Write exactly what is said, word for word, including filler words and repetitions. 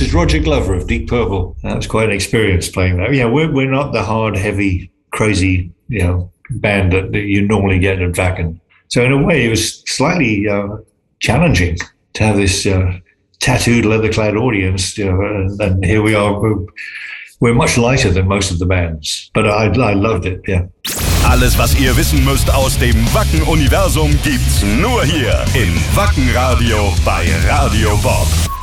is Roger Glover of Deep Purple. That was quite an experience playing that. Yeah, we're we're not the hard, heavy, crazy, you know, band that, that you normally get at Wacken. So in a way, it was slightly uh, challenging to have this uh, tattooed, leather-clad audience. You know, and, and here we are. We're, we're much lighter than most of the bands, but I, I loved it. Yeah. Alles, was ihr wissen müsst aus dem Wacken-Universum, gibt's nur hier im Wacken Radio bei Radio Bob.